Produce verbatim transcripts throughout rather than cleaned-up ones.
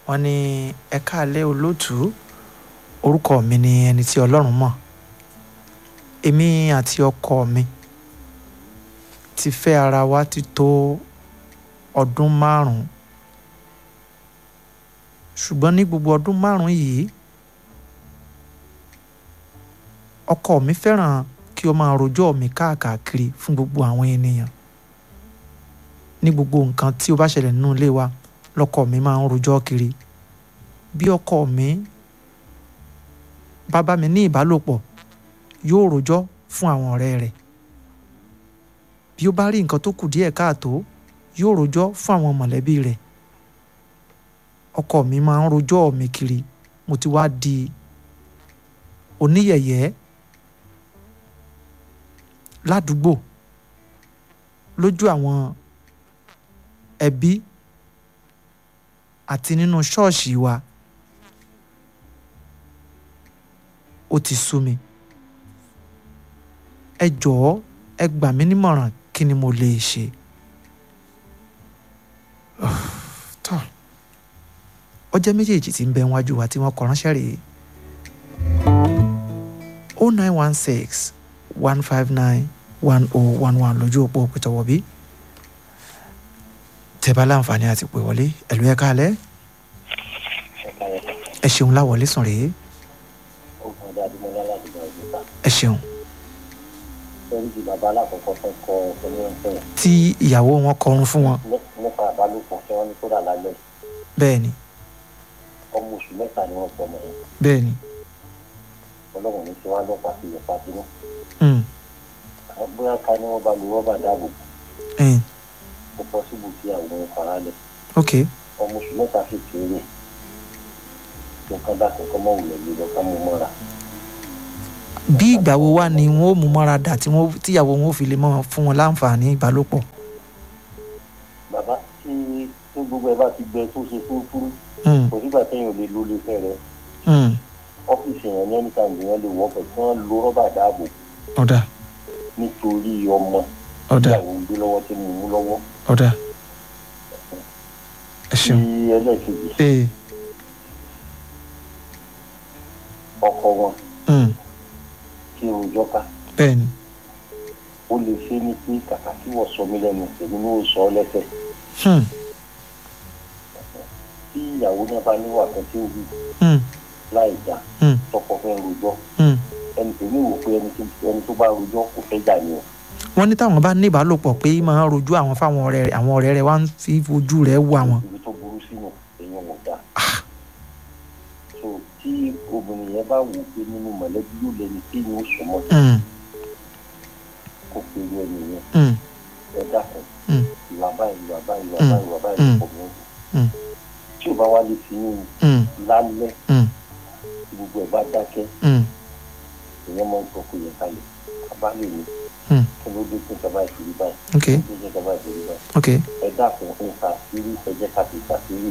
wọ́n ní ẹ káalẹ́ olóòtú orúkọ mi ni ẹni tí Ọlọ́run mọ̀ èmi àti ọkọ mi ti fẹ́ ara wa ti tó ọdún márùn-ún ṣùgbọ́n ní gbogbo ọdún márùn-ún yìí ọkọ mi fẹ́ràn kí ó máa rojọ́ mi káàkiri fún gbogbo àwọn ènìyàn ní gbogbo nǹkan tí ó bá ṣẹlẹ̀ nínú ilé wa lọ́kọ mi máa ń rojọ́ kiri bí ọkọ mi bá bá mi ní ìbálòpọ̀ yóò rojọ́ fún àwọn ọ̀rẹ́ rẹ̀ bí ó bá rí nǹkan tó kù díẹ̀ káàtó yóò rojọ́ fún àwọn mọ̀lẹ́bí rẹ̀ ọkọ mi máa ń rojọ́ mi kiri mo ti wá di oníyẹ̀yẹ́ ládùúgbò lójú àwọn ẹbí àti nínú ṣọ́ọ̀ṣì wa ó ti sú mi ẹ jọ̀ọ́ ẹ gbà mí nímọ̀ràn kí ni mo lè ṣe. tọ́ ọjọ́ méjèèjì tí ń bẹ wájú wa tí wọ́n kọ ránṣẹ́ rèé o nine one six one five nine one oh one one lójú òpó òpìtọ́wọ́ bí tẹ́ bá láǹfààní àti pè wọlé ẹ̀lú ẹ káalẹ́ ẹ ṣeun láwọlé sùn rèé ẹ ṣeun. tí ìyàwó wọn kọrun fún wọn. nípa àbálòpọ̀ tí wọ́n ní kó dà lálẹ́. bẹ́ẹ̀ ni. ọmọ oṣù mẹ́ta ni wọ́n sọ ọmọ yẹn. bẹ́ẹ̀ ni. ọlọ́run ní tí wọ́n á lọ pàṣẹ yẹn pàṣẹ náà. bóyá ká ní wọ́n bá lu rọ́bà dáàbò. ó pọ̀ síbù kí àwọn ohun fara lẹ̀. ok. ọmọ oṣù mẹ́ta sì kéré. nǹkan bá kankan mọ́ òun lẹ́yìn lọ ká mú mọ́ra. bí ìgbà wo wá ni wọn ó mú mọ́ra dà tí wọ́n tíyàwó wọn ò fi lè mọ́ fún wọn láǹfààní ìbálòpọ̀. bàbá tí tí gbogbo ẹ bá ti gbẹ tó ṣe fúrúfúrú kò sígbà téèyàn ò lè lo ilé fẹ́ rẹ ọ́fíìsì yẹn ní ẹnìkan ìgbìyànjú lè wọ́ pẹ̀ tí wọ́n lo rọ́bà dáàbò ọ̀dà nítorí ọmọ ọ̀dà ìyàwó ń gbé lọ́wọ́ tí mo mú lọ́wọ́. ọ̀dà ẹ ṣeun. tí ẹlẹ́ẹ̀kejì ọkọ wọn tí òòjọ́ ká bẹ́ẹ̀ ni. ó lè ṣe ní pé kàkà tí wọ́n sọ mí lẹ́nu èmi ní ó sọ ọ́ lẹ́sẹ̀. tí ìyàwó náà bá níwà kan tí ó wù láì dá tọkọ fẹ́ rojọ́ ẹni tèmi wò pé ẹni tó bá rojọ́ kò fẹ́ jà ní o. wọ́n ní táwọn bá ní ìbálòpọ̀ pé máa ń rojú àwọn fáwọn ọ̀rẹ́ rẹ̀ àwọn ọ̀rẹ́ rẹ̀ wá ń fi ojú rẹ̀ wò àwọn. ibi tó burú sínú èèyàn wò dá. so tí obìnrin yẹn bá wò pé nínú mọ̀lẹ́bí yóò lẹ́ni tí yóò sọ mọ́ kó pe irú ẹni yẹn ẹ dákun ìwà báyìí ìwà báyìí ìwà báyìí ìwà báyìí kò mú un tí ò bá wá lè fi yín lálẹ́ tí gbogbo ẹ̀ bá dákẹ́ èèyàn máa ń sọ pé yẹn kalẹ̀ abálẹ̀ mi kí ló dé fún ìjọba ìṣòrí báyìí kí ló dé fún ìjọba ìṣòrí báyìí ẹ dákun nǹkan àṣírí ẹ jẹ́ ká fi ṣàṣírí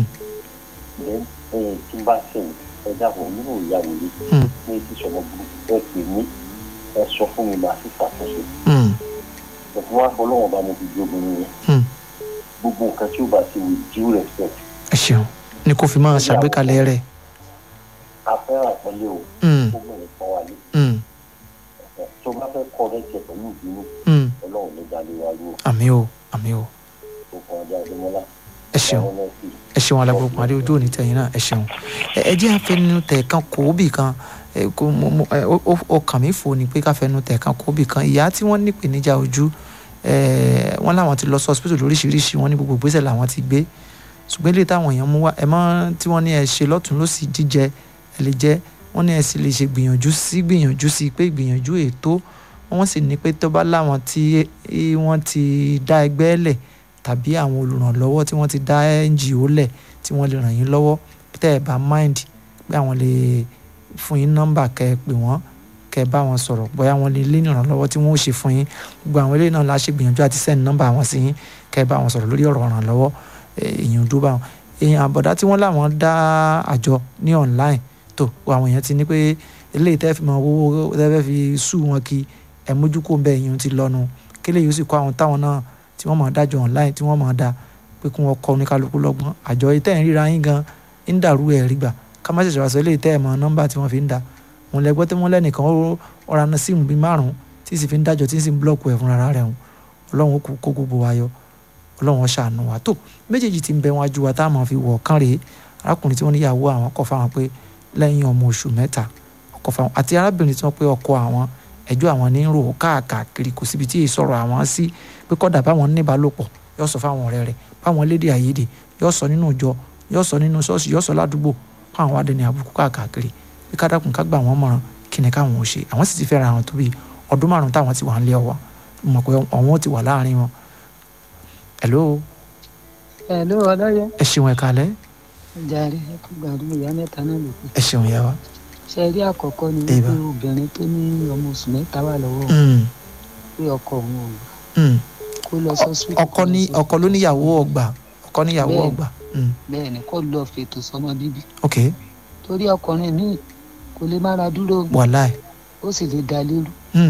ẹ tí bá ṣẹlẹ̀ ẹ dákun nínú ìyàwó yìí ní ti sọ̀rọ̀ burúkú ẹ pè mí ẹ sọ fún mi máa sì ṣàtúnṣe ẹ̀fún wa fọlọ́wọ́n bá mo fi di obìnrin yẹn gbogbo nǹkan tí ó bá ti with due respect. ẹ ṣeun ni kò fi máa ṣàgbékalẹ̀ rẹ̀. afẹ́ràn àpọ́nlé o gbogbo nǹkan wà lé tó bá fẹ́ kọ́ rẹ̀ jẹ pẹ̀lú ìbínú ọlọ́run ló dá lé wa lú. àmín o àmín o. ó kàn ọjà ìdúmọ́lá. ẹ ṣeun ẹ ṣeun alábòkun adé ojú òní tẹ̀yìn náà ẹ ṣeun ẹ jẹ́ àfẹnú tẹ̀ kan kò bì kan ọkàn mi fò ní pé káfẹnú tẹ̀ kan kò bì kan ìyá tí wọ́n ní ìpèníjà ojú wọ́n láwọn ti lọ sí hospital lóríṣiríṣi wọ́n ní gbogbo ìgbésẹ̀ làwọn ti gbé ṣùgbọ́n ilé táwọn èèyàn mú wá ẹ mọ́ tí wọ́n ní ẹ ṣe lọ́tún ló sì jíjẹ ẹ lè jẹ wọ́n ní ẹ sì lè ṣe gbìyànjú sí gbìyànjú sí pé gbìyànjú ètò wọ́n sì ní pé tó bá láwọn tí wọ́n ti dá ẹgbẹ́ lẹ̀ tàbí àwọn olùrànlọ́wọ́ tí wọ́n ti dá N G O lẹ̀ tí wọ́n lè ràn yín lọ́wọ́ tẹ́ ẹ bá mind pé àwọn lè fún yín nọ́mbà kẹ́ ẹ pè wọ́n kẹ́ ẹ bá wọn sọ̀rọ̀ bóyá wọ́n lè lé ìrànlọ́wọ́ tí wọ́n ó ṣe fún yín gbogbo àwọn eléyìí náà la ṣe gbìyànjú àti send nọ́mbà wọn sí yín kẹ́ ẹ bá wọn sọ̀rọ̀ lórí ọ̀rọ̀ ìrànlọ́wọ́ èèyàn dúró bá wọn èèyàn àbọ̀dá tí wọ́n láwọn dá àjọ ní online tó àwọn èèyàn ti ní pé eléyìí tẹ́ fi mọ owó tẹ́ fẹ́ fi sú wọn kí ẹ mójú kó ń bẹ èèyàn ti lọ́nu kílẹ̀ yóò sì kọ́ àwọn táwọn náà tí wọ́n máa dájọ́ online tí wọ́n máa dá pé kí wọ́n kọ́ oníkálukú lọ́gbọ́n àjọ yìí tẹ́ ń ríra yín gan ń dàrú ẹ̀ rí gbà ká má ṣẹ̀ṣẹ̀ wá sọ eléyìí tẹ́ ẹ̀ mọ nọ́mbà tí wọ́n fi ń da òun lẹ́gbẹ́ tí wọ́n lẹ́nìkan ọ̀rọ̀ àna síìmù bíi márùn-ún tí sì fi ń dájọ́ tí sì ń blọ́ọ̀kù ẹ̀ fúnra rẹ̀ hùn ọlọ́run kò kó gbogbo wa yọ ọlọ́run ṣàánú wa tó méjèèjì tí ń bẹ wájú wa tá a máa fi wọ̀ kán rèé arákùnrin tí wọ́n níyàwó àwọn kọ̀ fáwọn pé lẹ́yìn ọmọ oṣù mẹ́ta ọkọ fáwọn àti arábìnrin tí wọ́n pé ọkọ àwọn ẹjọ́ àwọn ní rò káàkiri kò síbi tí ìsọ̀rọ̀ àwọn sí pé kọ́dà báwọn níbálòpọ̀ yóò sọ fáwọn ọ̀rẹ́ rẹ̀ báwọn lédè àìyedè yóò sọ nínú ìjọ yóò sọ nínú ṣọ́ọ̀ṣì yóò sọ ládùúgbò fáwọn adẹni àbùkù káàkiri pé kádàkùn ká gbà wọ́n mọ̀ràn kí ni káwọn ò ṣe àwọn sì ti fẹ́ràn àwọn tó bí ọdún márùn táwọn ti wà ń lé ọwọ́ mọ̀ pé àwọn ti wà láàrin wọn. hello. hello ọlọ́yẹ. ẹ ṣeun ẹ kálẹ́. jàre ẹ kú gbàdúrà ìyá mẹ́ta náà ló kù. ẹ ṣeun yẹ wa. ṣe rí àkọ́kọ́ ni wípé obìnrin tó ní ọmọ oṣù mẹ́ta wà lọ́wọ́ pé ọkọ òun ò gbà kó lọ sọ́sùn. ọkọ ní ọkọ ló níyàwó ọgbà ọkọ níyàwó ọgbà. bẹ́ẹ̀ ni kó lọ fètò sọmọ bíbí. ok. torí ọkùnrin míì kò lè mára dúró. wàláì. ó sì lè dá lérú.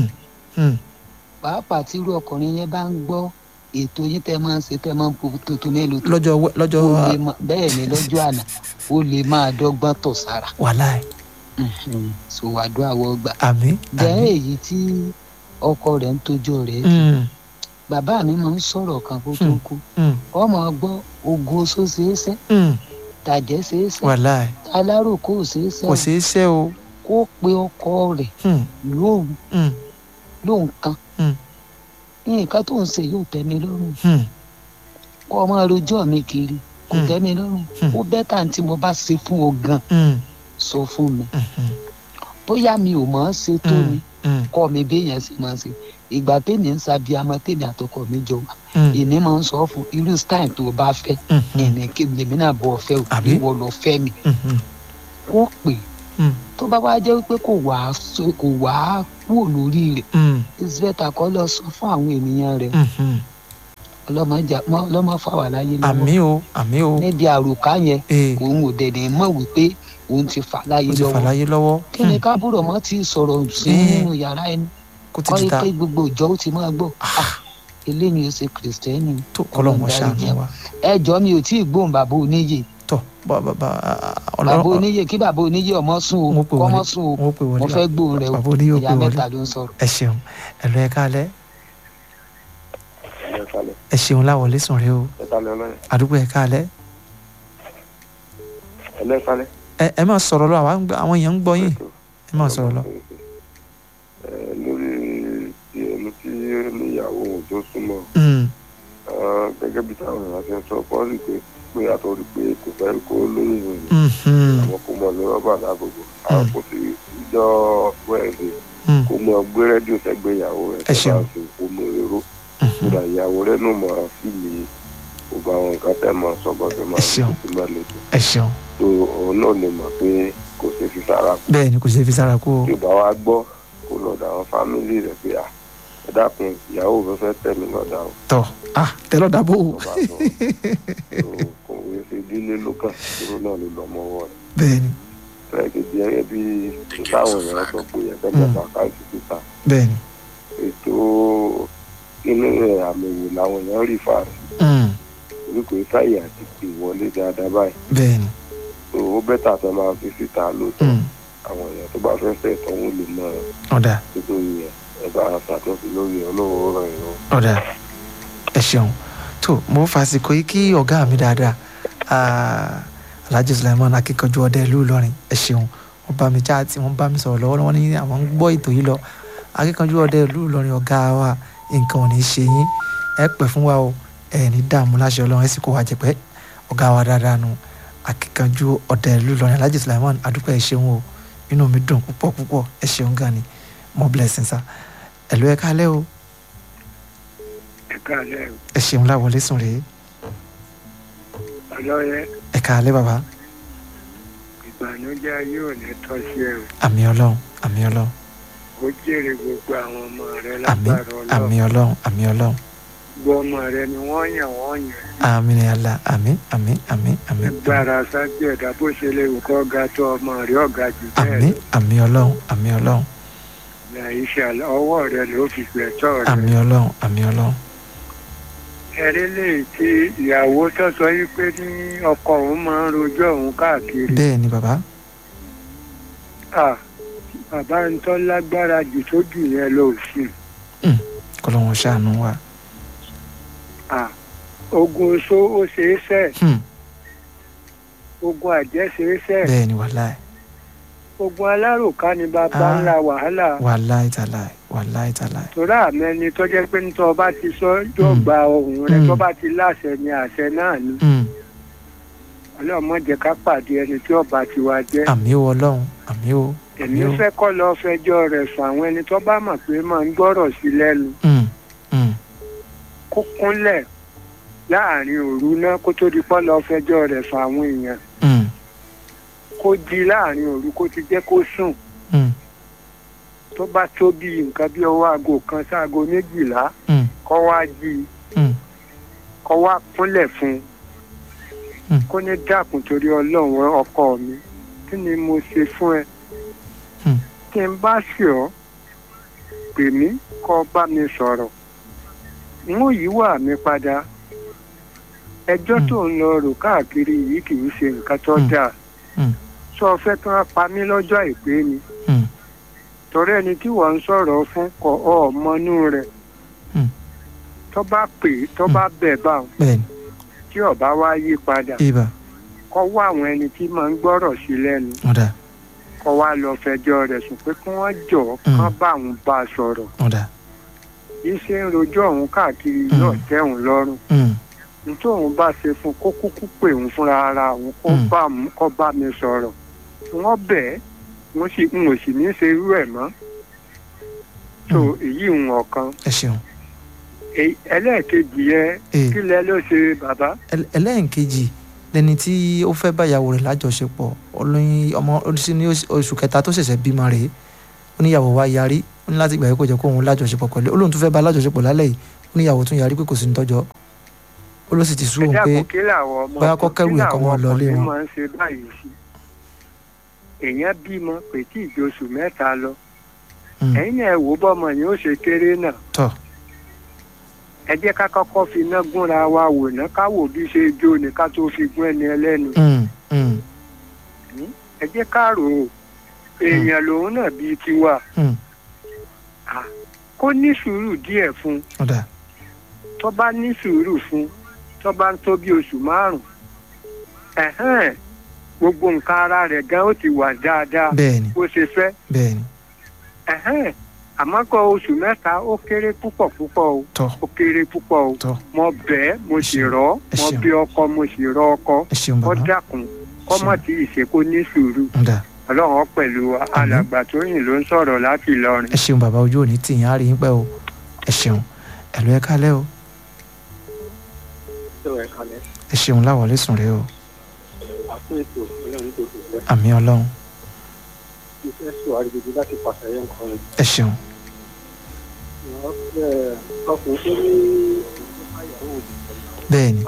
pàápàá tí irú ọkùnrin yẹn bá ń gbọ́ ètò yín tẹ́ máa ń ṣe tẹ́ máa ń po tuntun mélòó tó. lọ́jọ́ lọ́jọ́ bẹ́ẹ̀ ni lọ́jọ́ àná ó lè máa dọ́gbọ́n tọ̀ sára. wàláì. so àdúrà wọ gbà. àmín. jẹ́ èyí tí ọkọ rẹ̀ ń tójọ́ rẹ̀ jù. bàbá mi máa ń sọ̀rọ̀ kan kó tó kú. ọmọ gbọ́ ogun oṣó ṣeéṣẹ́. tàjẹ́ ṣeéṣẹ́. wàláì. alárò kò ṣeéṣẹ́. kò ṣeéṣẹ́ o. kó pe ọkọ rẹ̀ lóhùn lóhùn kan nǹkan tó ń ṣe yóò tẹ́ mi lọ́rùn kó ọmọ rojọ́ mi kiri kò tẹ́ mi lọ́rùn ó bẹ́tà tí mo bá ṣe fún ọ gan sọ fún mi bóyá mi ò mọ̀ ọ́ ṣe tó ni kọ́ mi béèyàn sì máa ṣe ìgbà tèmi ń sabi amọ tèmi àtọkọ mi jọ wà èmi máa ń sọ fún irú style tó o bá fẹ́ ẹ̀mí kí èmi náà bọ̀ ọ fẹ́ o ìwọ lọ fẹ́ mi kó pè tó bá wá jẹ́ wípé kò wá kò wá kúrò lórí rẹ̀ ìsìbẹ́ta kọ́ lọ sọ fún àwọn ènìyàn rẹ̀ ọlọ́mọ fáwà láyé lọ́wọ́ àmì o àmì o níbi àròká yẹn òun ò dẹ̀dẹ̀ mọ̀ wípé òun ti fà láyé ó ti fà láyé lọ́wọ́ kí ni kábúrò mọ́ ti sọ̀rọ̀ sí nínú yàrá ẹni kọ́ ẹ pé gbogbo ìjọ ó ti máa gbọ́ eléyìí ó ṣe kìrìsìtẹ́nì tó kọ́lọ́mọ ṣàánú wa ẹ jọ mi ò tí ì gbóhùn bàbá oníyè tọ bàbá bàbá oníyè kí bàbá oníyè ọmọ sùn o kọ́mọ sùn o mo fẹ́ gbóhùn rẹ o ìyá mẹ́ta ló ń sọ̀rọ̀. ẹ ṣeun ẹ lọ ẹ kálẹ́ ẹ ṣeun láwọlé sùn rẹ o àdúgbò ẹ kálẹ́ ẹ ẹ máa sọ̀rọ̀ lọ àwọn èèyàn ń gbọ́ yín ẹ máa sọ̀rọ̀ lọ. lórí ẹni tí níyàwó òun tó súnmọ́ gẹ́gẹ́ bí táwọn èèyàn ṣe ń sọ bọ́ọ̀lù pé pé àtọ́rí pé kò fẹ́ kó lóyún ìrìn àwọn kò mọ̀ ní rọ́bà lágbègbè àwọn kò sì ìjọ wẹ̀ẹ́dẹ̀ kó mọ̀ gbé rédíò sẹ́gbẹ́ ìyàwó rẹ̀ tó bá fi kó mọ̀ èrò kódà ìyàwó rẹ̀ nù mọ̀ fíìlì gbogbo àwọn nǹkan tẹ́ mọ̀ sọ́gbọ́n tó máa fi kó máa lè tó. ẹ ṣeun. tó òun náà lè mọ̀ pé kò ṣe fi sára kú. bẹ́ẹ̀ ni kò ṣe fi sára kú o. tí ò bá wá gbọ́ kó lọ́dọ̀ àwọn fámìlì rẹ̀ pé à ẹ dákun ìyàwó mi fẹ́ tẹ̀ mí lọ́dà o. tọ́ ah tẹ lọ́dà bò ó. kò wé ṣe dílé lókàn dúró náà ló lọ́mọ ọwọ́ rẹ̀. bẹ́ẹ̀ni. fẹ́ẹ̀kì di ẹgẹ́ bí táwọn èèyàn sọ pé ẹgbẹ́ mẹ́ta káàkiri síta. bẹ́ẹ̀ni. ètò inú rẹ̀ àmì ìwò làwọn èèyàn rí fà sí. orí kò sáyè àti pè wọlé dáadáa báyìí. bẹ́ẹ̀ni. tó o bẹ́tà tó máa fi síta lóòótọ́ àwọn èèyàn tó bá fẹ́ fẹ́ tọ́wọ́ lè mọ ọ̀dà nítorí ẹ̀ ẹ bá ṣàtúnṣe lórí ọlọ́wọ́ rẹ̀ yọ. ọ̀dà ẹ ṣeun tó mo fàsìkò yìí kí ọ̀gá mi dáadáa Alhaji Sulaiman akíkanjú ọdẹ ìlú Ìlọrin ẹ ṣeun wọ́n bá mi chaati wọ́n bá mi sọ̀rọ̀ lọ́wọ́ wọ́n ní àwọn ń gbọ́ ètò yìí lọ akíkanjú ọdẹ ìlú Ìlọrin ọ̀gá wa nǹkan ò ní ṣe yín ẹ pẹ́ fún wa o ẹ ní dààmú láṣẹ Ọlọ́run ẹ sì kó wa jẹpẹ́ ọ̀gá wa dáadáa nu akíkanjú ọdẹ ìlú Ìlọrin Alhaji Sulaiman adúpẹ́ ẹ ṣeun o inú mi dùn púpọ̀ púpọ̀ ẹ ṣeun gan ni more blessings sa ẹ lọ ẹ kálẹ́ o ẹ ṣeun láwọlé sùn rèé ọlọ́yẹ ẹ káalẹ́ bàbá. ìbànújẹ́ ayé ò ní tọ́ sí ẹ o. àmì ọlọ́run àmì ọlọ́run. ó jèrè gbogbo àwọn ọmọ rẹ àmì lágbára ọlọ́run. àmì ọlọ́run àmì ọlọ́run. gbogbo ọmọ rẹ ni wọ́n yàn wọ́n yàn. àmì ni àlà àmì àmì àmì àmì. gbàrà sáájú ẹ̀dá bó ṣe lè wù kọ́ ga tó ọmọ rẹ ọ̀gá jù bẹ́ẹ̀ àmì àmì ọlọ́run àmì ọlọ́run. ìṣe ọwọ́ rẹ ló fi gbẹ̀tọ́ rẹ. àmì ọlọ́run àmì ọlọ́run. ẹ̀rí lè ti ìyàwó tó sọ yìí pé ní ọkọ òun máa ń rojọ́ òun káàkiri. bẹ́ẹ̀ ni bàbá. ah bàbá ń tọ́ lágbára jù tó jù yẹn lọ sí. kọ́lọ́wọ́n ṣàánú wa. ah ogun oṣó ó ṣeé ṣe. ogun àjẹ́ ṣeé ṣe. bẹ́ẹ̀ ni wàláì. ogun alárùká ni bàbá ńlá wàhálà. wàláì tàláì wàláì tàláì. tòrá àmẹ́ni tó jẹ́ pé nítorí ọba ti sọ yóò gba ohùn rẹ̀ tó bá ti láṣẹ ni àṣẹ náà ni. ọlọ́run má jẹ́ ká pàdé ẹni tí ọba ti wá jẹ́. àmì o ọlọ́run àmì o. èmi fẹ́ kọ́ lọ fẹjọ́ rẹ̀ sùn àwọn ẹni tó bá mọ̀ pé máa ń gbọ́rọ̀ sí lẹ́nu. kó kúnlẹ̀ láàrin òru náà kó tó di pọ́ lọ fẹjọ́ rẹ̀ sùn àwọn èèyàn. kó jí láàrin òru kó ti jẹ́ kó sùn. tó bá tó bí nǹkan bí ọwọ́ aago kan sáago méjìlá kó wá jí kó wá kúnlẹ̀ fún un kó ní dákun torí ọlọ́run ọkọ mi kí ni mo ṣe fún ẹ tí n bá sì ọ́ pè mí kó bá mi sọ̀rọ̀ n ó yíwà mi padà ẹjọ́ tó ń lọ rò káàkiri yìí kì í ṣe nǹkan tó dáa sọ fẹ́ kí wọ́n pa mí lọ́jọ́ àìpé ni torí ẹni tí wọ́n ń sọ̀rọ̀ fún kọ ọmọnú rẹ̀ tó bá pè é tó bá bẹ̀ bá wọn tí ọba wá yí padà kó wá àwọn ẹni tí máa ń gbọ́rọ̀ sí lẹ́nu kó wá lọ fẹjọ́ rẹ̀ sùn pé kí wọ́n jọ̀ kán bá òun bá a sọ̀rọ̀ iṣẹ́ ń rojọ́ òun káàkiri náà tẹ́ òun lọ́rùn nítorí òun bá ṣe fún kó kúkú pè òun fúnra ara òun kó bá mi sọ̀rọ̀ wọ́n bẹ̀ ẹ́ wọ́n sì ń òsì ní ṣe irú ẹ̀ mọ́ so èyí ń ọ̀kan. ẹ ṣeun. ẹlẹ́ẹ̀kejì yẹn kí lẹ ló ṣe bàbá. ẹlẹ́ẹ̀kejì lẹni tí ó fẹ́ báyàwó rẹ̀ lájọṣepọ̀ olóyin ọmọ oṣù ní oṣù kẹta tó ṣẹ̀ṣẹ̀ bímọ rèé oníyàwó wa yarí ó ní láti gbà yẹ kó jẹ́ kó òun lájọṣepọ̀ pẹ̀lú olóhùn tó fẹ́ bá lájọṣepọ̀ lálẹ́ yìí oníyàwó tún yarí pé kò sí ní tọ́jọ́ ó ló sì ti sú òun pé bóyá kọ́ kẹ́rù ẹ̀kọ́ mọ́ lọ lé wọn. èèyàn bímọ pé tí ìjọ oṣù mẹ́ta lọ ẹ̀yin náà wò bọ́mọ yẹn ó ṣe kéré náà ẹ jẹ́ ká kọ́kọ́ fi iná gúnra wa wò ná ká wò bí ṣe jó ni ká tó fi gún ẹni ẹlẹ́nu ẹ jẹ́ ká rò ó èèyàn lòun náà bíi tiwa kó ní sùúrù díẹ̀ fún tó bá ní sùúrù fún tó bá ń tó bí oṣù márùn-ún gbogbo nǹkan ara rẹ̀ gan ó ti wà dáadáa bó ṣe fẹ́. àmọ́ kọ́ oṣù mẹ́ta ó kéré púpọ̀ púpọ̀ o ó kéré púpọ̀ o mo bẹ̀ ẹ́ mo sì rọ̀ ọ́ mo bí ọkọ mo sì rọ̀ ọkọ ó dákun kọ́ mọ̀ tí ìṣe kó ní sùúrù ọlọ́run pẹ̀lú alàgbà tó yìn ló ń sọ̀rọ̀ láti Ìlọrin. ẹ ṣeun bàbá ojú òní tìyàn á rí yín pẹ́ o ẹ ṣeun ẹ lọ ẹ kálẹ́ o ẹ ṣeun láwọlé sùn rẹ o àmì ọlọ́run. ẹ ṣeun. bẹ́ẹ̀ni.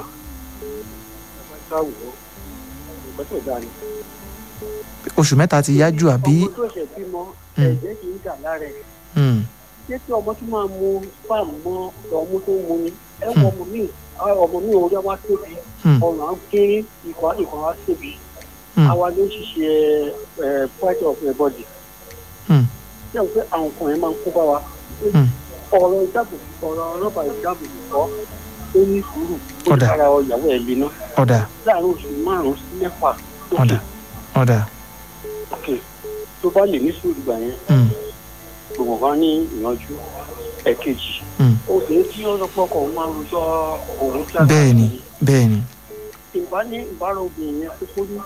oṣù mẹ́ta ti yá jù àbí. ọmọ tó ṣẹ̀ bímọ ẹ̀jẹ̀ kì í dà lára ẹ̀. ṣé tí ọmọ tó máa mu fáàmù mọ́ ọmọ tó mu ni ẹ wọ ọmọ mi ọmọ mi ò rí ọmọ tóbi ọ̀nà kéré ìkọ́ ìkọ́ wá tóbi àwa ló ń ṣiṣẹ́ part of the body. ṣé o pé àwọn ọkùnrin máa ń kó bá wa ọ̀rọ̀ ìdáàbò ọ̀rọ̀ ọlọ́pàá ìdáàbò kọ́ ó ní sùúrù ó ní ara ìyàwó ẹ̀ lé náà láàárín oṣù márùn-ún sí mẹ́fà ọ̀dà ọ̀dà. ok tó bá lè ní sùúrù gbà yẹn gbogbo wa ní ìyanjú ẹ̀kejì obìnrin tí ó lọ́pọ̀ ọkọ̀ máa ń rojọ́ òun tí a bá ní. bẹ́ẹ̀ni bẹ́ẹ̀ni. ìbá ní ìbára obìnrin yẹn kókó ní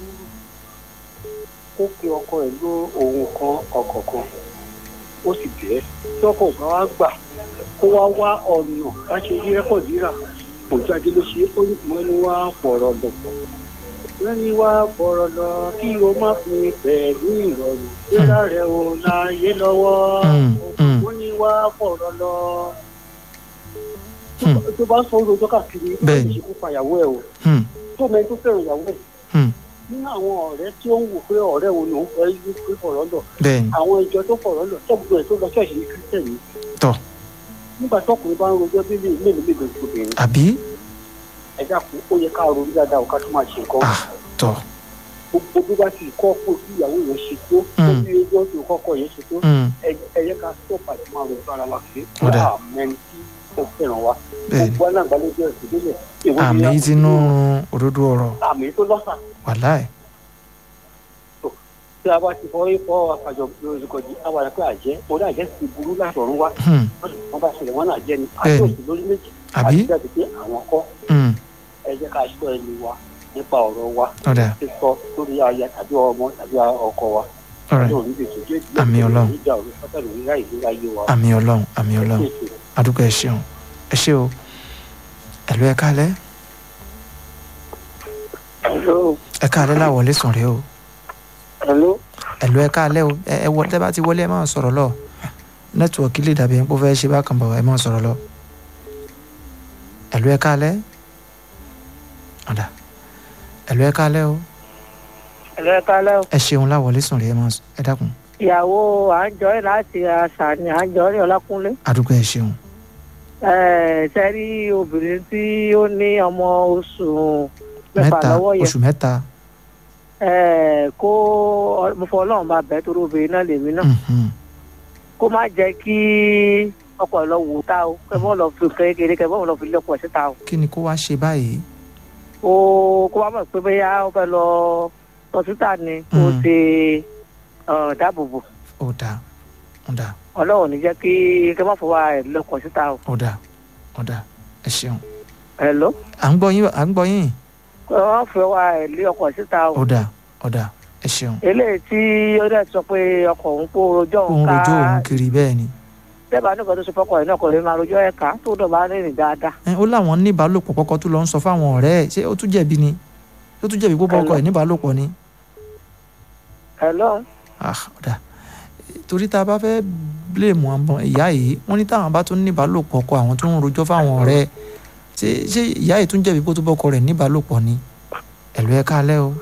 kó pe ọkọ ẹ̀ ló òun kan ọ̀kọ̀ọ̀kan ó sì bẹ́ẹ̀ tí ọkọ ò bá wá gbà kó wá wá ọ̀nà bá ṣe rí rẹ́kọ̀dì rà kò jáde ló ṣe ó ní ìmọ̀ ẹni wá pọ̀rọ̀ lọ wọ́n ní wá pọ̀rọ̀ lọ kí o má fi pẹ̀lú ìrọ̀rùn síra rẹ̀ ò láyé lọ́wọ́ wọ́n ní wá pọ̀rọ̀ lọ tó bá sọ ojú ọjọ́ káàkiri ó lè ṣe kó pa ìyàwó ẹ̀ o tó mẹ́rin tó fẹ́ràn ìyàwó ẹ̀ nínú àwọn ọ̀rẹ́ tí ó ń wò pé ọ̀rẹ́ wo lòun fẹ́ yí pé fọ̀rọ̀ lọ àwọn ìjọ tó fọ̀rọ̀ lọ tó gbogbo ẹ̀ tó lọ ṣẹ̀ṣẹ̀ ní kírísítẹ̀nì nígbà tọkùnrin bá ń rojọ́ bí mélòó mélòó tó bẹ̀rẹ̀. àbí. ẹ dákun ó yẹ ká ronú dáadáa ò ká tó máa ṣe nǹkan. ah tọ. gbogbo bí wá sí kọ́ kó sí ìyàwó yẹn ṣe tó ó bí ojú ọ̀sẹ̀ kọ́kọ́ yẹn ṣe tó ẹ yẹ ká stop àti máa ronú ara wa pé wà á mẹ́rin tí ó fẹ́ràn wa. gbogbo aláǹgbá ló jẹ́ ìdílé. àmì tinú òdodo ọ̀rọ̀. àmì tó lọ́sà. wàláì. tí a bá ti fọwọ́ fọ́ àjọ lóríkọ̀jì àwọn àpẹ àjẹ́ orí àjẹ́ ti burú láti ọ̀run wá wọ́n bá ṣẹlẹ̀ wọ́n náà jẹ́ ni àjọ òsì lórí méjì àti jáde pé àwọn kọ́ ẹ jẹ́ ká ṣọ́ ẹni wa nípa ọ̀rọ̀ wa sísọ lórí aya tàbí ọmọ tàbí ọkọ wa àmì ọlọ́run àmì ọlọ́run àmì ọlọ́run adúgbò ẹ ṣeun ẹ ṣe o ẹ̀lú ẹ kálẹ́ ẹ kálẹ́ láwọlé sùn rẹ o. Hello. ẹ̀lú ẹ káalẹ́ o ẹ wọ tẹ́ bá ti wọlé ẹ máa sọ̀rọ̀ lọ nẹ́tíwọ̀kì lè dàbí ẹni pé ó fẹ́ ṣe bákan bọ̀ ẹ máa sọ̀rọ̀ lọ ẹ̀lú ẹ káalẹ́ ọ̀dà ẹ̀lú ẹ káalẹ́ o. ẹ̀lú ẹ káalẹ́ o. ẹ ṣeun láwọlé sùn rẹ ẹ máa ẹ dákun. ìyàwó àjọyọ̀ láti àṣà ni àjọyọ̀ ọlákúnlé. àdúgbò ẹ ṣeun. ẹ sẹ́rí obìnrin tí ó ní ọmọ oṣù mẹ́fà lọ́wọ́ yẹn. oṣù mẹ́ta. kó mo fọ ọlọ́run bá bẹ́ẹ̀ torí obìnrin náà lèmi náà kó má jẹ́ kí ọkọ ẹ̀ lọ wò ó ta o kẹ́bọ́n lọ fi kékeré kẹ́bọ́n lọ fi lọ́pọ̀ síta o. kí ni kó wá ṣe báyìí. o kó wá mọ̀ pé bóyá ó fẹ́ lọ tọ́sítà ni kó o ṣe dáàbòbò. ó dáa ó dáa. ọlọ́run ní jẹ́ kí kẹ́bọ́n fọwọ́ ẹ̀ lọ́pọ̀ síta o. ó dáa ó dáa ẹ ṣeun. hello. à ń gbọ́ yín à ń gbọ́ yín. wọ́n fẹ́ wá ẹ̀ lé ọkọ̀ síta o. ó dáa ó dáa ẹ ṣeun. eléyìí tí ó dẹ̀ sọ pé ọkọ̀ òun kó rojọ́ òun ká. òun rojọ́ òun kiri bẹ́ẹ̀ ni. bẹ́ẹ̀ bá nìkan tó ṣe fọ́kọ̀ ẹ̀ náà kò lè máa rojọ́ ẹ̀ ká tó dọ̀ bá rìnrìn dáadáa. ẹ ó láwọn níbàálòpọ̀ kọ́kọ́ tó lọ ń sọ fáwọn ọ̀rẹ́ ẹ̀ ṣé ó tún jẹ̀bi ni ó tún jẹ̀bi púpọ̀ ọkọ ẹ̀ níbàálòpọ̀ ni. hello. ah ọ̀dà torí tá a bá fẹ́ blame àwọn ìyá yìí wọ́n ní táwọn bá tún níbàálòpọ̀ ọkọ àwọn tó ń rojọ́ fáwọn ọ̀rẹ́ ṣé ṣé ìyá yìí tún jẹ̀bi pé tó bọ́kọ rẹ̀ níbàálòpọ̀ ni ẹ̀lú ẹ káalẹ́ o.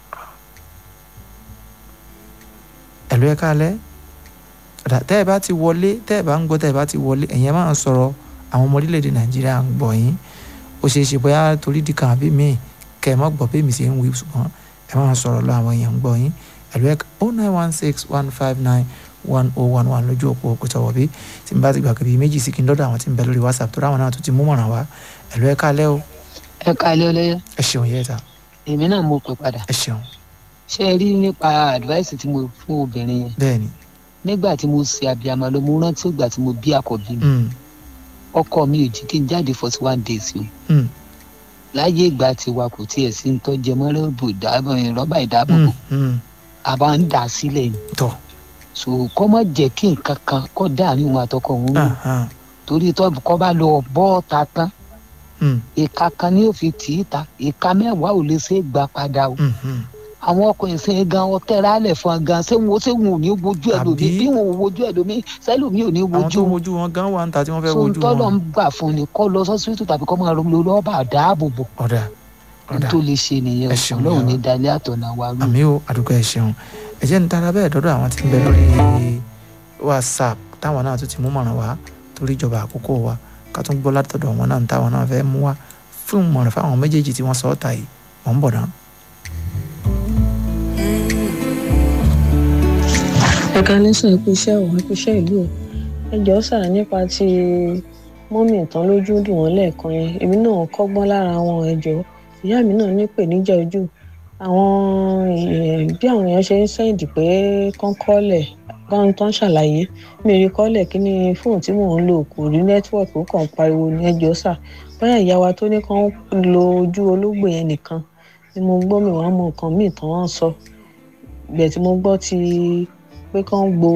ẹ̀lú ẹ káalẹ́ tẹ́ ẹ bá ti wọlé tẹ́ ẹ bá ń gbọ́ tẹ́ ẹ bá ti wọlé ẹ̀yin máa ń sọ̀rọ̀ àwọn ọmọ orílẹ̀-èdè nàìjíríà ń gbọ́ yín ó ṣeé ṣe bóyá torí dìkan àbí míì kẹ́ ẹ má gbọ́ pé mi ṣe ń wí ṣùgbọ́n ẹ máa ń sọ̀rọ̀ lọ àwọn èèyàn ń gbọ́ yín ẹ̀lú ẹ oh nine one six one five nine one oh one one lójú òpó òkúta wọ̀bí tí n bá ti gbà kébí méjì sí kí n lọ́dọ̀ àwọn tí ń bẹ lórí whatsapp tó ráwọn náà tó ti mú mọ̀ràn wá ẹ̀lú ẹ káalẹ́ o. ẹ káalẹ́ olóyè. ẹ ṣeun yẹ́ ta. èmi náà mo pè padà. ẹ ṣeun. ṣé ẹ rí nípa advice tí mo fún obìnrin yẹn. bẹ́ẹ̀ni. nígbà tí mo ṣe abiyamọ ló mo rántí ìgbà tí mo bí àkọ́bí mi. ọkọ mi ò jí kí n jáde forty one days o. láyé ìgbà tiwa kò tiẹ̀ sí ń tọ́jẹ mọ́ rọ́bà ìdáàbòbò. àbá ń dà sílẹ̀ ni. tọ́. so kọ́ mọ̀ jẹ́ kí nǹkan kan kọ́ dáàrin òun àtọkọ òun rò. torí tọ́ kọ́ bá lọ bọ́ ta tán. ìka kan ni ó fi tì í ta ìka mẹ́wàá ò lè ṣe é gbà padà o. àwọn ọkùnrin ṣe é gan ọtẹ rálẹ̀ fún ọ gan ṣé wọn ṣé wọn ò ní wojú ẹ lómi bí wọn ò wojú ẹ lómi sẹ́lómi ò ní wojú. àwọn tó wojú wọn gan wà ń ta tí wọ́n fẹ́ wojú wọn. so tọ́lọ̀ ń gbà fún ni kọ́ lọ sọ́sítù tàbí kọ́ máa lo rọ́bà dáàbòbò. ọ̀dà ọ̀dà tó lè ṣe nìyẹn ọlọ́run ní dalẹ́ àtọ̀nà wa rú. àmì ó àdúgbò ẹ ṣeun ẹ jẹ́ ń tara bẹ́ẹ̀ dọ́dọ̀ àwọn tí ń bẹ lórí whatsapp táwọn náà tún ti mú mọ̀ràn wá torí ìjọba àkókò wa ká tún gbọ́ látọ̀dọ̀ wọn náà ń táwọn náà fẹ́ mú wá fún ìmọ̀ràn fáwọn méjèèjì tí wọ́n sọ ọ́ ta yìí mọ̀ ń bọ̀ náà. ẹ̀ka nísàn ẹ̀kú iṣẹ́ òun ẹ̀kú iṣẹ́ ìlú o ẹ jọ̀ọ́ sà nípa ti mọ́mì tán lójú dùn wọ́n lẹ́ẹ̀kan yẹn èmi náà kọ́gbọ́n lára àwọn ẹ̀jọ̀ ìyá mi náà ní ìpèníjà ojú àwọn bí àwọn èèyàn ṣe ń sẹ́ǹdì pé kán kọ́lẹ̀ kán tán ṣàlàyé mi rí kọ́lẹ̀ kí ni fóònù tí mò ń lò kò rí nẹ́tíwọ̀kì ó kàn pariwo ní ẹ jọ̀ọ́ sà bóyá ìyá wa tó ní kán lo ojú olóògbé yẹn nìkan ni mo gbọ́ mi wàá mọ nǹkan míì tán wọ́n sọ ìgbẹ́ tí mo gbọ́ ti pé kán gbo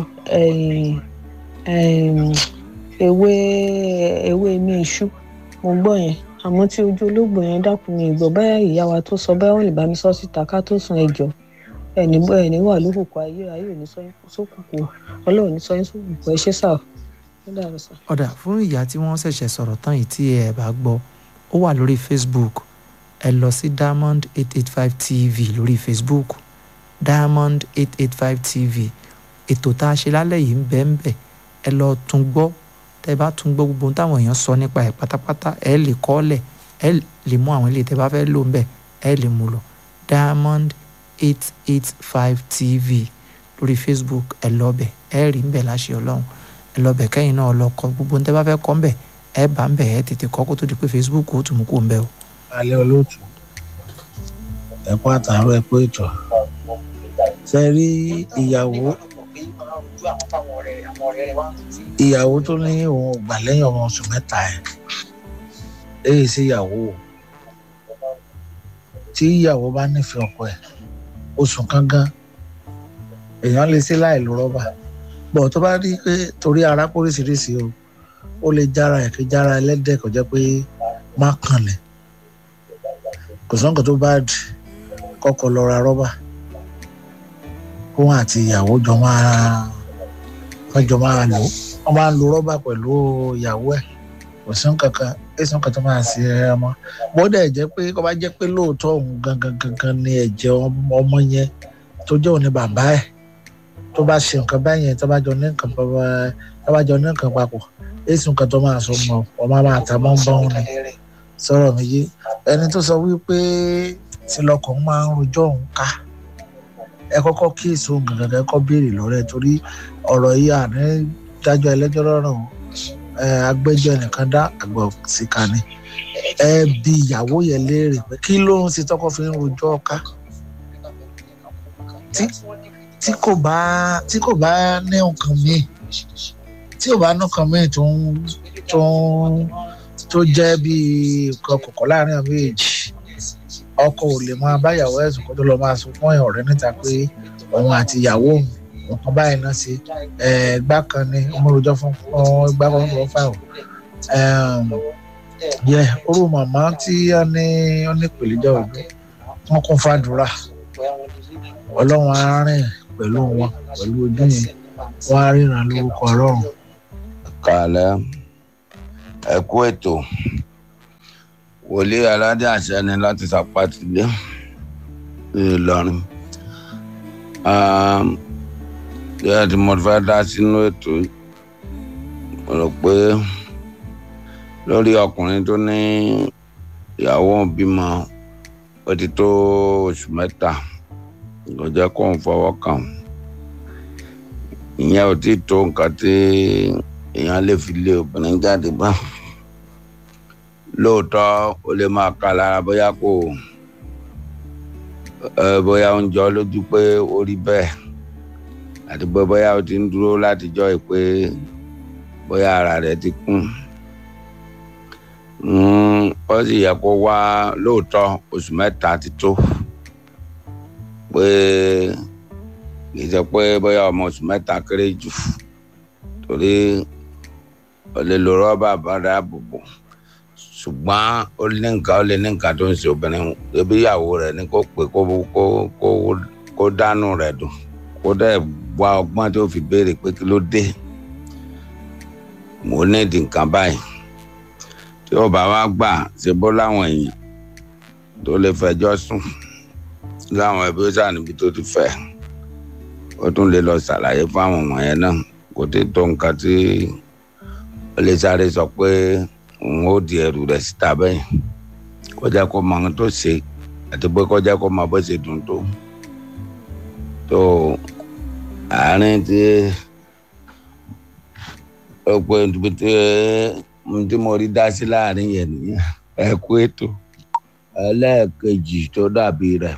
ewé ewé mi iṣu mo gbọ́ yẹn àmọ́ tí ojú olóògbé yẹn dákun mi ìgbọ́ báyà ìyá wa tó sọ báyà wọ́n lè bá mi sọ síta ká tó sun ẹjọ́ ẹni bọ́ ẹni wà lókùnkùn ayé ayé ò ní sọ sókùnkùn ọlọ́run ní sọ yín sókùnkùn ẹ ṣé sà ó dàrú sà. ọ̀dà fún ìyá tí wọ́n ṣẹ̀ṣẹ̀ sọ̀rọ̀ tán yìí tí ẹ bá gbọ́ ó wà lórí Facebook ẹ lọ sí Diamond eight eight five T V lórí Facebook Diamond eight eight five T V ètò tá a ṣe lálẹ́ yìí ń bẹ ń bẹ ẹ lọ tún gbọ́ tẹ́ bá tún gbọ́ gbogbo táwọn èèyàn sọ nípa ẹ̀ pátápátá ẹ lè kọ́lẹ̀ ẹ lè mú àwọn ilé tẹ́ bá fẹ́ lò ń bẹ̀ ẹ lè mú lọ Diamond eight eight five T V lórí Facebook ẹ lọ bẹ̀ ẹ rí ń bẹ̀ láṣẹ Ọlọ́run ẹ lọ bẹ̀ kẹ́yìn náà lọ kọ gbogbo tẹ́ bá fẹ́ kọ́ ń bẹ̀ ẹ bá ń bẹ̀ ẹ tètè kọ́ kó tó di pé Facebook ó tún mú kó ń bẹ̀ o. alẹ́ olóòtú ẹ̀kọ́ àtàárọ̀ ẹ̀kọ́ ètò ṣe rí ìyàwó ìyàwó tó ní òun ò gbà lẹ́yìn ọmọ oṣù mẹ́ta ẹ̀ èyí sí ìyàwó tí ìyàwó bá nífẹ̀ẹ́ ọkọ ẹ̀ oṣù kan gan èèyàn lè ṣe láì lo rọ́bà bọ̀ tó bá rí pé torí ara póríṣiríṣi o ó lè jára ẹ̀ kí jára ẹlẹ́dẹ̀ kò jẹ́ pé má kànlẹ̀ kò sọ́nkà tó bá dì kọ́kọ́ lọ ra rọ́bà òun àti ìyàwó jọ máa wọ́n jọ máa lò wọ́n máa ń lo rọ́bà pẹ̀lú ìyàwó ẹ̀ kò sí nǹkan kan èsì nǹkan tó máa ṣe ẹ ọmọ bọ́dà ẹ̀ jẹ́ pé kó bá jẹ́ pé lóòótọ́ òun gangan gangan ni ẹ̀jẹ̀ ọmọ yẹn tó jẹ́ òun ni bàbá ẹ̀ tó bá ṣe nǹkan báyẹn tó bá jọ ní nǹkan tó bá jọ ní nǹkan papọ̀ èsì nǹkan tó máa sọ mọ́ ọmọ máa ta mọ́ bọ́n ni sọ̀rọ̀ mi yé ẹni tó sọ wípé tí lọkàn máa ń rojọ́ òun ká ẹ kọ́kọ́ kíyèsí òun gangan kọ́ béèrè lọ́rẹ́ torí ọ̀rọ̀ yìí àní dájọ́ ẹlẹ́jọ́ lọ́rùn agbẹ́jọ́ ẹnìkan dá àgbà síkà ni ẹ bi ìyàwó yẹn léèrè pé kí ló ń ṣe tọkọ fi ń rojọ́ ká tí kò bá tí kò bá ní nǹkan míì tí ò bá ní nǹkan míì tó ń tó ń tó jẹ́ bíi nǹkan kọ̀ọ̀kan láàrin àwọn méjì ọkọ ò lè máa bá ìyàwó ẹ̀sùn kó tó lọ máa sọ fún ọ̀rẹ́ níta pé òun àti ìyàwó òun nǹkan báyìí náà ṣe ẹgbà kan ní ọmọlójọ́ fún ẹgbà kan fún fáwọn yẹ orú màmá tí wọ́n ní wọ́n ní ìpèlèjà òdu wọ́n kún fàdúrà Ọlọ́run á rìn pẹ̀lú wọn pẹ̀lú ojú yẹn wọ́n á ríran lórúkọ Ọlọ́run. kàlẹ́ ẹ kú ètò wòlíì aládé àṣẹ ni láti sàpàtìlé Ìlọrin yẹ́n tí mo fẹ́ dá sínú ètò mo rò pé lórí ọkùnrin tó ní ìyàwó bímọ ó ti tó oṣù mẹ́ta kò jẹ́ kó ń fọwọ́ kàn ìyẹn ò tí tó nǹkan tí èèyàn lè fi lé obìnrin jáde bá lóòótọ́ ó lè máa kà lára bóyá kò bóyá ó ń jọ lójú pé ó rí bẹ́ẹ̀ àti pé bóyá ó ti ń dúró látijọ́ yìí pé bóyá ara rẹ̀ ti kún ó sì yẹ kó wá lóòótọ́ oṣù mẹ́ta ti tó pé kì í ṣe pé bóyá ọmọ oṣù mẹ́ta kéré jù torí ó lè lo rọ́bà bàdà bùbù ṣùgbọ́n ó ní nǹkan ó lè ní nǹkan tó ń ṣe obìnrin ebi ìyàwó rẹ̀ ní kó pé kó kó kó kó dánú rẹ̀ dùn kó dẹ̀ wá ọgbọ́n tó fi béèrè pé kí ló dé mo ní ìdí nǹkan báyìí tí ó bá wá gbà ṣe bó láwọn èèyàn tó lè fẹjọ́ sùn láwọn ẹbí ó sà níbi tó ti fẹ́ ó tún lè lọ ṣàlàyé fáwọn ọmọ yẹn náà kò tí tó nǹkan tí ó lè sáré sọ pé òun ó di ẹrù rẹ̀ síta bẹ́ẹ̀ kọjá kó mọ ohun tó ṣe àti pé kọjá kó mọ bó ṣe dùn tó tó àárín tí ó pé níbi tí tí mo rí dá sí láàrin yẹn nìyẹn ẹ kú ètò ẹlẹ́ẹ̀kejì tó dàbí rẹ̀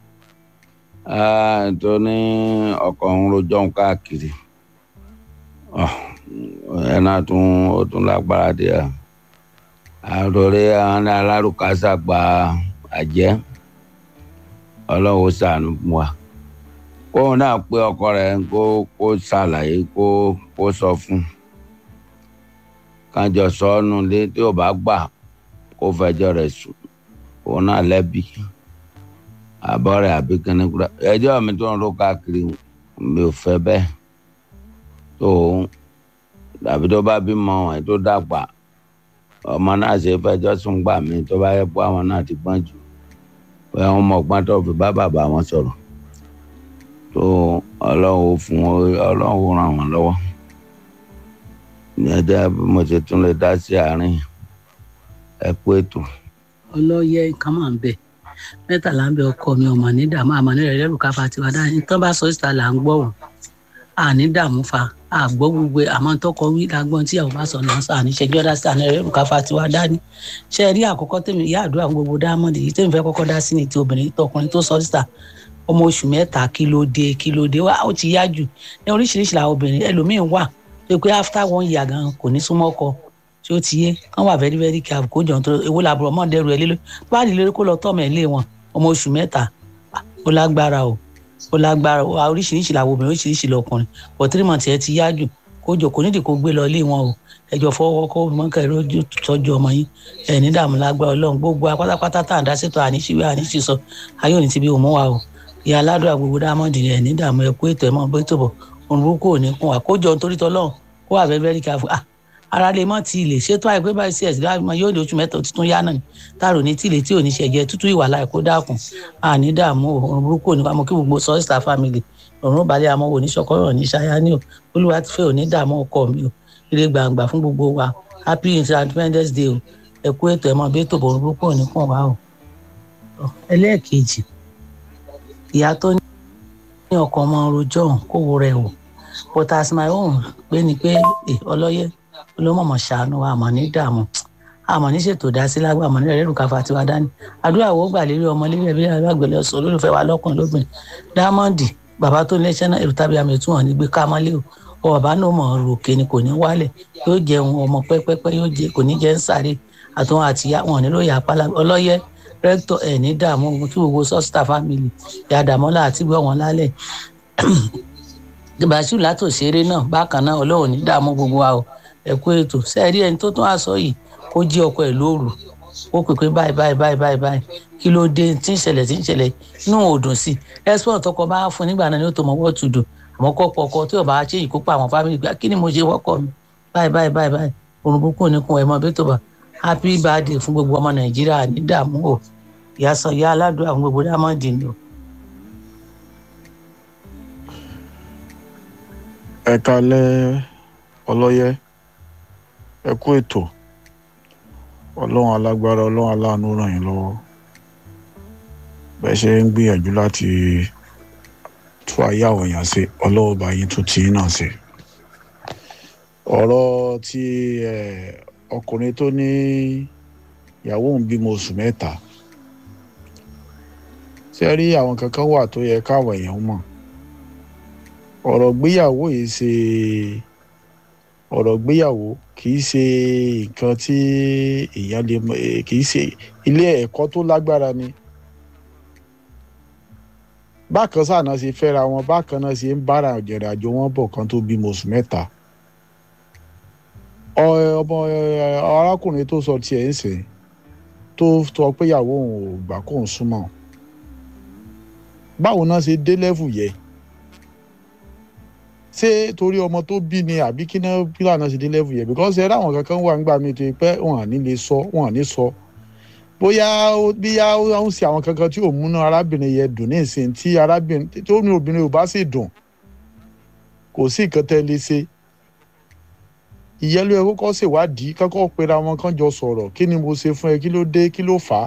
tó ní ọkọ̀ òun rojọ́ ń káàkiri ẹ̀ náà tún ó tún lágbára díẹ̀ àròrè àwọn alárùkásá gba àjẹ́ Ọlọ́run ṣàánú fún wa kóun náà pé ọkọ rẹ̀ kó kó ṣàlàyé kó kó sọ fún kájọ sọ ọ́ nù lé tí ò bá gbà kó fẹjọ́ rẹ̀ sùn òun náà lẹ́bi àbọ̀ rẹ̀ àbí kíní kúrẹ́ ẹjọ́ mi tó ń ro káàkiri mi ò fẹ́ bẹ́ẹ̀ tó tàbí tó bá bímọ ẹ̀ tó dàgbà ọmọ náà ṣe fẹjọ́ sùn gbà mí tó bá yẹ kó àwọn náà ti gbọ́n jù bóyá wọn mọ ọgbọ́n tó fi bá bàbá wọn sọ̀rọ̀ tó Ọlọ́run fún Ọlọ́run ràn wọ́n lọ́wọ́ ní ẹjẹ bí mo ṣe tún lè dá sí àárín ẹ kú ètò. ọlọ́yẹ nǹkan máa ń bẹ mẹ́tàlá ń bẹ ọkọ mi ọmọ ní dààmú àmọ́ ní rẹ̀ lẹ́rù káfa tiwa dání tán bá sọ síta là ń gbọ́ wọn àní dààmú fa àgbọ́ gbogbo àmọ́ tọkọ wí lágbọ́n tí àwọn bá sọ náà sọ àníṣẹ́jọ́ dá sí àní rẹ̀ lẹ́rù káfa tiwa dání ṣe rí àkọ́kọ́ tèmi ìyá àdúrà gbogbo dámọ́dì yìí tèmi fẹ́ kọ́kọ́ dá sí ni ti obìnrin tọkùnrin tó sọ síta ọmọ oṣù mẹ́ta kí ló dé kí ló dé wá ó ti yá jù ní oríṣiríṣi làwọn obìnrin ẹlòmíín wà tó pé after one year gan kò ní súnmọ́ ọkọ tí ó ti yé kán wà very very careful kó jọ̀ nítorí ewu làbúrò mọ́ dẹ́rù ẹ lélẹ́ bá nílé kó lọ tọ́mọ̀ ẹ̀ lé wọn ọmọ oṣù mẹ́ta ó lágbára o ó lágbára o oríṣiríṣi làwọn obìnrin oríṣiríṣi lọkùnrin but three months ẹ ti yá jù kó jọ kò nídìí kó gbé lọ lé wọn o ẹjọ fọwọ́ kó mọ́kà ẹ̀rọ tọ́jú ọmọ yín ẹ̀ ní dààmú lágbára ọlọ́run gbogbo apátápátá tá à ń dá sétọ̀ àníṣíwé àníṣísọ ayé òní ti bí òmú wa o ìyá aládùn gbogbo dámọ̀dì ẹ̀ ní dààmú ẹ kó ètò ẹ̀ mọ́ bó ètò bọ̀ òun burúkú ò ní kún wa kó jọ nítorí tọ́lọ́run kó wà very very careful ah ara lè mọ́ ti ilé ṣètò àìpé báyìí sí ẹ̀sìn láàmú yóò lè oṣù mẹ́ta tuntun yá náà ni táàrò ní tí ilé tí ò ní ṣẹ̀jẹ̀ tútù ìwà láì kó dákun àní dààmú òun burúkú ò ní pamọ́ kí gbogbo sọ́ọ́sítà family òun balẹ̀ àmọ́ wò ní ṣọkọ́rọ̀ ní ṣáyá ní o olúwa ti fẹ́ ò ní dààmú ọkọ mi o ilé gbàǹgbà fún gbogbo wa happy independence day o ẹ kú ètò ẹ mọ bí ètò òun burúkú ò ní kàn wá o. ẹlẹ́ẹ̀kejì ìyá tó ní ọkọ ọmọ rojọ́ kó wo rẹ̀ o but as my own pé ni pé ọlọ́yẹ olómọ̀mọ̀ ṣàánú wa àmọ́ ní dààmú àmọ́ ní ṣètò dásí lágbà àmọ́ ní rẹ̀ lẹ́rù káfa tiwa dání àdúrà wo gbà lérí ọmọ lérí ẹbí alágbèlè ọ̀sán olólùfẹ́ wa lọ́kùnrin lóbìnrin dámọ́ndì bàbá tó ní iṣẹ́ náà èrò tàbí àmì ìtúwọ̀n ní gbé kámọ́lé o ọ bàbá náà mọ̀ ọ́rọ̀ òkè ni kò ní wálẹ̀ yóò jẹun ọmọ pẹ́pẹ́pẹ́ yóò jẹ kò ní jẹ́ ń sáré àtúnwọ̀n àtìyá wọn nílò ìyá apálá ọlọ́yẹ rẹ́tọ̀ ẹ̀ ní dààmú tí gbogbo sọ́sítà fámìlì ìyá dàmọ́lá àti gbọ́ wọn lálẹ́ bàṣù látòṣeré náà bákan náà ọlọ́run ní dààmú gbogbo wa o ẹ kú ètò sẹ́ẹ̀rí ẹni tó tún àṣọ yìí kó jí ọkọ ẹ̀ lóru ó pè pé báyìí báyìí báyìí báyìí báyìí kí ló dé tí ń ṣẹlẹ̀ tí ń ṣẹlẹ̀ inú òdùn sí i ẹ̀sùn ọ̀tọ́kọ bá fún nígbà náà ni ó tó mọ wọ́ọ̀tù dùn àmọ́ kọ́kọ́ ọkọ tí ò bá ṣe ìkópa àwọn fámìlì gbà kí ni mo ṣe wọ́kọ̀ mi báyìí báyìí báyìí báyìí òrùn burúkú nìkún ẹ̀ mọ́ bí tó bá happy birthday fún gbogbo ọmọ nàìjíríà ní dààmú o ìyá sọ ìyá aládùn àwọn gbogbo dámọ̀dì ni o. ẹ kalẹ̀ ọlọ́yẹ ẹ kú ètò ọlọ́run alágbára ọlọ́run aláàánú ràn yín lọ́wọ́ bẹ́ẹ̀ ṣe ń gbìyànjú láti tú ayé àwọn èèyàn ṣe ọlọ́run bá yín tún tì í náà ṣe. ọ̀rọ̀ tí ọkùnrin tó ní ìyàwó òun bímọ oṣù mẹ́ta ṣe rí àwọn kankan wà tó yẹ káwọn èèyàn mọ̀ ọ̀rọ̀ gbéyàwó yìí ṣe ọ̀rọ̀ gbéyàwó kì í ṣe nǹkan tí èèyàn lè mọ kì í ṣe ilé ẹ̀kọ́ tó lágbára ni bákan sáà náà ṣe fẹ́ra wọn bákan náà ṣe ń bára ìjẹ̀rẹ̀ àjò wọn bọ̀ kan tó bímọ oṣù mẹ́ta ọmọ arákùnrin tó sọ tiẹ̀ ń sìn tó sọ pé ìyàwó òun ò gbà kóun súnmọ́ báwo náà ṣe dé lẹ́fù yẹ ṣé torí ọmọ tó bí ni àbí kí náà pílà náà ṣe dé lẹ́fù yẹ because ẹ ráwọn kankan wà nígbà mi tó pẹ́ wọn à ní lè sọ wọn à ní sọ bóyá bíyá ó ń ṣe àwọn kankan tí ò múná arábìnrin yẹn dùn ní ìsìn tí arábìnrin tó ní obìnrin ò bá sì dùn kò sí nǹkan tẹ́ lè ṣe ìyẹn ló yẹ kókó ṣèwádìí kọ́kọ́ pera wọn kán jọ sọ̀rọ̀ kí ni mo ṣe fún ẹ kí ló dé kí ló fà á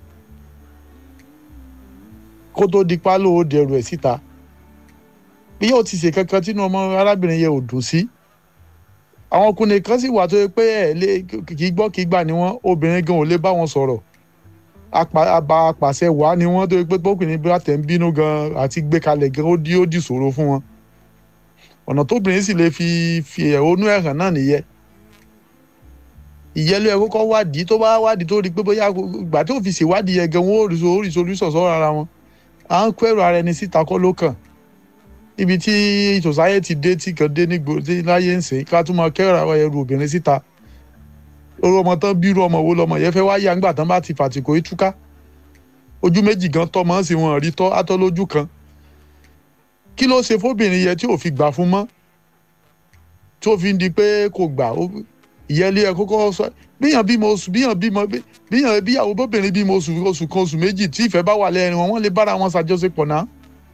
kó tó di pálọ̀ ó dẹrù ẹ̀ síta bí yóò ti ṣe kankan tínú ọmọ arábìnrin yẹn ò dùn sí àwọn ọkùnrin kan sì wà tó yẹ pé ẹ lè kì í gbọ́ kì í gbà ní wọn obìnrin gan ò lè bá wọn sọ̀rọ̀ àbá apàṣẹ wà ní wọn tó yẹ pé bókùnrin bí àtẹ̀ ń bínú gan àti gbé kalẹ̀ gan ó dí ó dì ṣòro fún wọn ọ̀nà tóbìnrin sì lè fi fi ẹ̀hónú ẹ̀hàn náà nìyẹn ìyẹn ló yẹ kókó wádìí tó bá wádìí tó rí pé bóyá ìgbà tó fi ṣèwádìí yẹn gan wọn ò rí solúsọ̀ sọ́rọ̀ ara wọn à ń kó ẹ̀rọ ara ẹni síta kọ́ ló kàn níbi tí society dé tí kan dé nígbò tí láyé ń sè ká tún máa kẹ́rọ àwọn ẹrù obìnrin síta orú ọmọ tán bírú ọmọ wo lọmọ yẹn fẹ́ wáyé àgbà tán bá ti fàtìkò ìtúká ojú méjì gan tọ́ mọ́ sí wọn rí tọ́ átọ́ lójú kan kí ló ṣe fóbìnrin yẹn tí ò fi gbà fún mọ́ tí ó fi ń di pé kò gbà ìyẹlé ẹ kókó sọ bíyàn bímọ oṣù bíyàn bímọ bíyàn bíyàwó bóbìnrin bímọ oṣù oṣù kan oṣù méjì tí ìfẹ́ bá wà lẹ́rìn wọn wọ́n lè bára wọn ṣàjọṣepọ̀ náà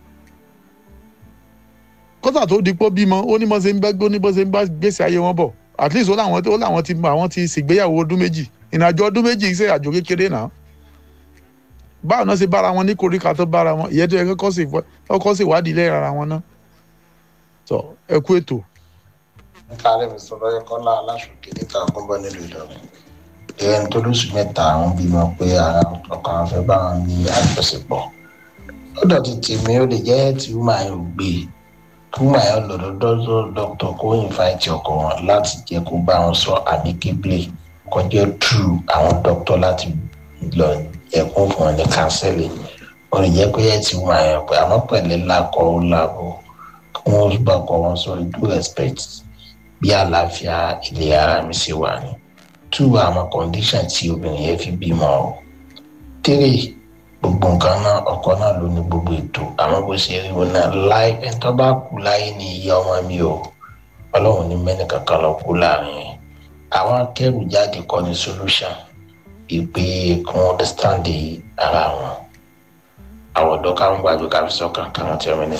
kọ́tà tó di pọ́ bímọ ó ní bọ́ ṣe ń bá gbó ní bọ́ ṣe ń bá gbèsè ayé wọn bọ̀ at least ó láwọn ó láwọn ti àwọn ti ṣègbéyàwó ọdún méjì ìrìnàjò ọdún méjì ṣe àjò kékeré náà báwo náà ṣe bára wọn ní koríka tó bára wọn ìyẹn tó yẹ kọ́kọ́ sì wádìí lẹ́yìn ara wọn náà tó ẹ kú ètò. kálí mi sọ lọ́yẹ kọ́lá aláṣùkè níta ọgbọ́n nílùú ìdọ̀rẹ́ ẹni tó lóṣù mẹ́ta àwọn bímọ pé ara ọkàn afẹ́ bá wọn ní àjọṣepọ̀ lọ́dọ̀ ti tèmi ó lè jẹ́ tí wúmà yẹn ò gbé wúmà yẹn lọ́dọ̀ dọ́dọ̀ dókítà kó ìnfàìtì ọkọ wọn láti jẹ́ kó bá wọn sọ amicably kọjá true àwọn dókítà láti lọ ẹ̀kún fún wọn ní kánsẹ́lì wọn lè jẹ́ pé ẹ̀ tí wúmà yẹn pé àwọn pẹ̀lẹ́ lákọ̀ ó láàbò kí wọ́n bá kọ́ wọn sọ do respect bí àlàáfíà ilé ara mi ṣe wà ní two àwọn condition tí obìnrin yẹn fi bímọ o three gbogbo nǹkan náà ọkọ náà ló ní gbogbo ètò àwọn bó ṣe rí wọn náà láì ẹni tó bá kú láyé ní ìyá ọmọ mi o ọlọ́run ní mẹ́ni kankan lọ kú láàrin àwọn akẹ́rù jáde kọ́ ní solution ìpè kí wọ́n understand ara wọn àwọn ọ̀dọ́ ká ń gbàgbé ká fi sọ́kàn kan àti ọmọ ẹni.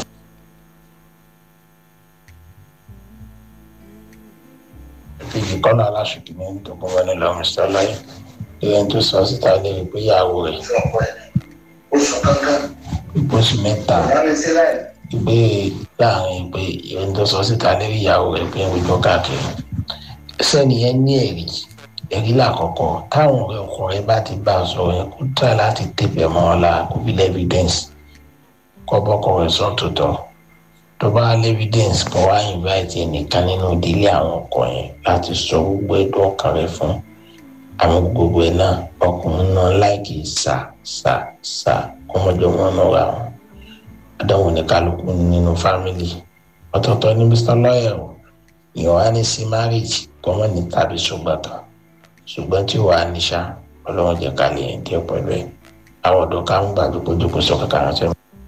ìdí kọ́lá aláṣùkì ní ìdókòwò wọn ní lọ́mọ sọ́láyé ìyẹn tó sọ síta lè rí pé ìyàwó rẹ̀ oṣù mẹ́ta ìgbé láàrin pé ìyẹn tó sọ síta lè rí ìyàwó rẹ̀ pé ìwé káàkiri sẹ́ni yẹn ní ẹ̀rí ẹ̀rí lákọ̀ọ́kọ́ táwọn ọ̀rẹ́ ọkùnrin bá ti bá a sọ̀rọ̀ yẹn kó tà láti tẹ̀pẹ̀ mọ́ ọ la kó fi evidence kọ́ bọ́kọ̀ rẹ̀ sọ́n tó tọ́ tó bá evidence kọ́ wá invite ẹnìkan nínú ìdílé àwọn ọkọ yẹn láti sọ gbogbo ẹ̀dùn ọkàn rẹ̀ fún àwọn gbogbo ẹ̀ náà ọkùnrin náà láìkì sá sá sá ọmọdé wọn náà wà wọn àdánwò ní kálukú nínú fámìlì ọ̀tọ̀ọ̀tọ̀ ní mr lawyer o ìyẹn wà ní sí marriage kọ́mọ́ ní tàbí ṣùgbọ́n kan ṣùgbọ́n tí wàá níṣà ọlọ́run jẹ́ ká lè díẹ̀ pẹ̀lú ẹ̀ àwọn ọ̀dọ́ ká ń gbàdúgbò jókòó sọ kankan rántí.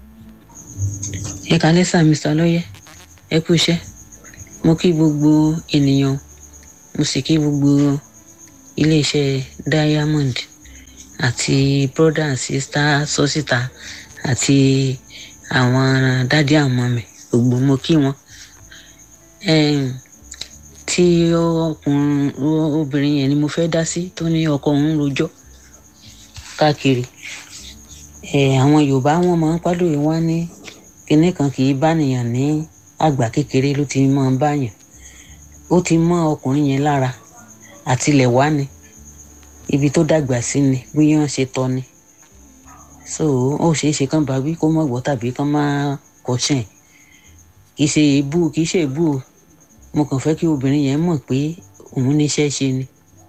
ẹ kálẹ́ sà mr lawyer ẹ kú iṣẹ́ mo kí gbogbo ènìyàn mo sì kí gbogbo iléeṣẹ́ diamond àti brother and sister sọ́sítà àti àwọn dádì àmọ́ mi gbogbo mo kí wọn. tí ọkùnrin obìnrin yẹn ni mo fẹ́ dá sí tó ní ọkọ òun rojọ́ káàkiri àwọn yorùbá wọn máa ń pàdé wá ní kinní kan kì í bánìyàn ní àgbà kékeré ló ti máa ń báyàn ó ti mọ ọkùnrin yẹn lára àtilẹ̀ wá ni ibi tó dàgbà sí ni bí wọ́n ṣe tọ́ ni so ó ṣeé ṣe kán bá wí kó mọ̀ gbọ́ tàbí kán má kọ́ṣẹ́ kì í ṣe èébú kì í ṣe èébú o mo kàn fẹ́ kí obìnrin yẹn mọ̀ pé òun níṣẹ́ ṣe ni.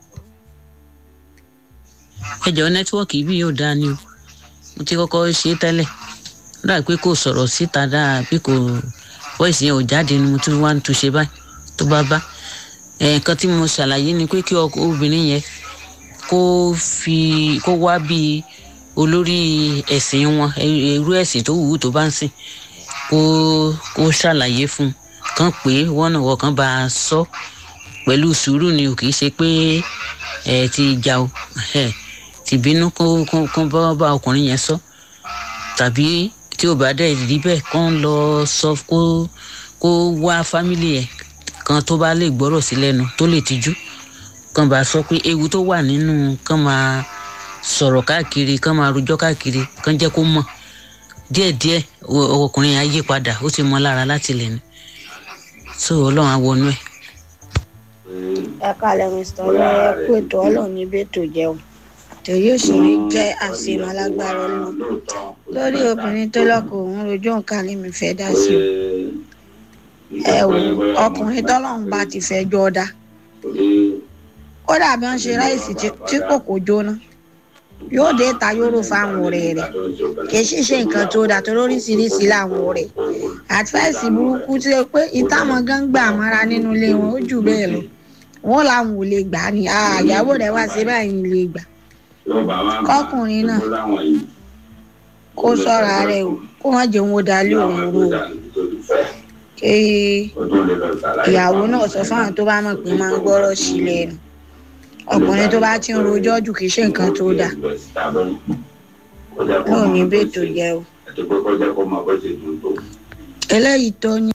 ẹjọ́ nẹ́tíwọ́ọ̀kì bí yóò dáa ni o mo ti kọ́kọ́ ṣe é tẹ́lẹ̀ ó dà pé kò sọ̀rọ̀ síta dáa bí kò voice yẹn ò jáde ni mo tún wá ń túnṣe báyìí tó bá bá nǹkan tí mo ṣàlàyé ni pé kí obìnrin yẹn kó fi kó wá bí olórí ẹ̀sìn wọn irú ẹ̀sìn tó wù ú tó bá ń sìn kó kó ṣàlàyé fún un kàn pé wọ́n náà wọ́n kàn bá a sọ pẹ̀lú sùúrù ni ò kì í ṣe pé ẹ ti jà o ti bínú kó kó bá bá ọkùnrin yẹn sọ tàbí tí ò bá dẹ̀ rí bẹ́ẹ̀ kàn lọ sọ kó kó wá fámìlì ẹ̀ kan tó bá lè gbọ́rọ̀ sí lẹ́nu tó lè tijú kàn bá sọ pé ewu tó wà nínú kàn máa sọ̀rọ̀ káàkiri kàn máa rojọ́ káàkiri kàn jẹ́ kó mọ̀ díẹ̀díẹ̀ ọkùnrin yẹn á yí padà ó ti mọ́ lára láti lẹ̀ ní so ọlọ́run á wọnú ẹ̀. ẹ kálẹ̀ mr lọ́yẹ̀ kú ètò ọlọ́run níbi ètò jẹun torí òṣèré jẹ́ àṣemọ alágbára ọlọ́run lórí obìnrin tó lọ́kọ̀ òun rojọ́ nǹkan ní mi fẹ́ dá sí o ẹ wò ọkùnrin tọ́lọ́run bá ti fẹ́ jọ dá kódà bí wọ́n ṣe ráìsì tí kò kò jóná yóò dé ta yóró fáwọn ọ̀rẹ́ rẹ̀ kì í ṣiṣẹ́ nǹkan tó dáa tó lóríṣiríṣi láwọn ọ̀rẹ́ àtúfẹ́sì burúkú tí ó pé ìtàwọn gángba àmọ́ra nínú ilé wọn ó jù bẹ́ẹ̀ lọ wọn làwọn ò lè gbà ní àyàwó rẹ̀ wá sí báyìí lè gbà kọkùnrin náà kó sọ́ra rẹ̀ o kó wọ́n jẹun ó dalé òun ro kí ìyàwó náà sọ fáwọn tó bá mọ̀ pé máa ń gbọ́rọ̀ sí lẹ́nu ọkùnrin tó bá ti ń rojọ́ jù kì í ṣe nǹkan tó dáa náà ní bẹ́ẹ̀ tó jẹ́ o eléyìí tó ní.